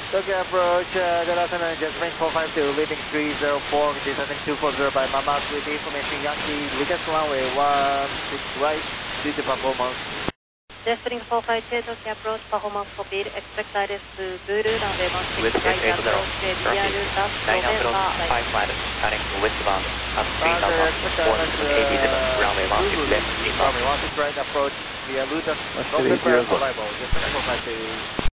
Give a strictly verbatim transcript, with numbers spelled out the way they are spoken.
Tokyo approach, uh, good afternoon, Jasmine four five two, leading three zero four, descending two four zero by Mamas with information Yankee, Lucas runway one six right, due to performance. Jasmine four five two, Tokyo approach, performance copied, expect iris to Zulu, runway one six With right, April zero, via left, nine approach, five flat, turning westbound, at three thousand, four hundred eighty-seven, runway one six left, inbound. Runway one six right approach, via Luton, Australia zero arrival, Jasmine four five two.